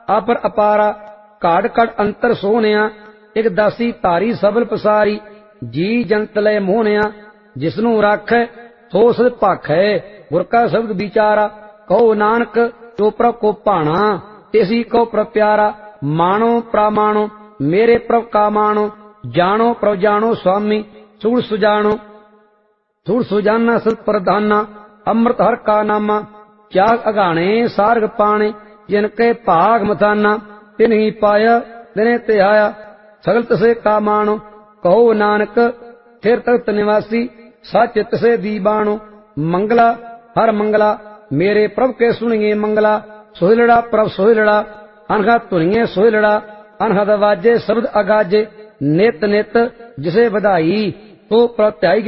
upper ਅਪਾਰਾ ਘਾੜ ਘੜ ਅੰਤਰ ਸੋਹਣਿਆ ਇੱਕ ਦਾਸੀ ਧਾਰੀ ਸਬਲ ਪਸਾਰੀ ਜੀ ਜੰਤ ਲੈ ਮੋਹਣਿਆ ਜਿਸਨੂੰ ਰਾਖੈ ਸੋ ਸਦ ਭਾਖੈ ਗੁਰ ਕਾ ਸ਼ਬਦ ਵਿਚਾਰਾ ਕਹੋ ਨਾਨਕ ਜੋ ਪ੍ਰਭ ਕੋ ਭਾਣਾ ਤਿਸੀ ਕੋ ਪ੍ਰਭ ਪਿਆਰਾ ਮਾਣੋ ਪ੍ਰਾਮਾਣੋ ਮੇਰੇ ਪ੍ਰਭ ਕਾ ਮਾਣੋ ਜਾਣੋ ਪ੍ਰਭ ਜਾਣੋ ਸੁਆਮੀ ਸੂੜ ਸੁਜਾਣੋ ਸੂੜ ਸੁਜਾਨਾ ਸਤ ਪ੍ਰਧਾਨਾ ਅੰਮ੍ਰਿਤ ਹਰ ਕਾ ਨਾਮਾ ਚਾਗ ਅਗਾਣੇ ਸਾਰਗ ਪਾਣੇ ਜਿਨ ਕੇ ਭਾਗ ਮਥਾਨਾ ਤਿਨ ਹੀ ਪਾਇਆ ਦਿਨੇ ਤੇ ਆਇਆ ਸਗਲ ਤਸੇ ਕਾ ਮਾਣੋ ਕਹੋ ਨਾਨਕ ਥਿਰ ਤਖਤ ਨਿਵਾਸੀ ਸਚ ਤਸੇ ਦੀਬਾਣੋ ਮੰਗਲਾ ਹਰ ਮੰਗਲਾ ਮੇਰੇ ਪ੍ਰਭ ਕੇ ਸੁਣੀਏ ਮੰਗਲਾ ਸੋਹਿਲੜਾ ਪ੍ਰਭ ਸੋਹਿਲੜਾ ਅਨਹਾ ਧੁਨੀਏ ਸੋਹਿਲੜਾ ਅਨਹਦ ਵਾਜੇ ਸ਼ਬਦ ਅਗਾਜੇ ਨਿਤ ਨਿਤ ਜਿਸੇ ਵਧਾਈ ਤੋ ਪ੍ਰਤਿਆਈ